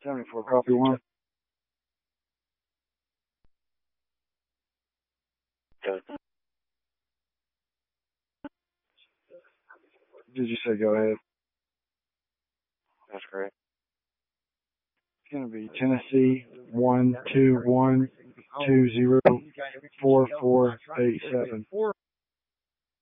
74, copy 1. Did you say go ahead? That's correct. It's going to be Tennessee 121204487.